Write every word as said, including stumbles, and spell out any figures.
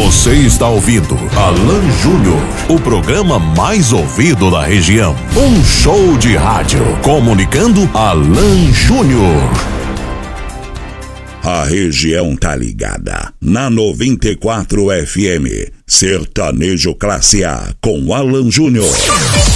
Você está ouvindo Alan Júnior, o programa mais ouvido da região. Um show de rádio comunicando Alan Júnior. A região tá ligada na noventa e quatro F M. Sertanejo Classe A com Alan Júnior.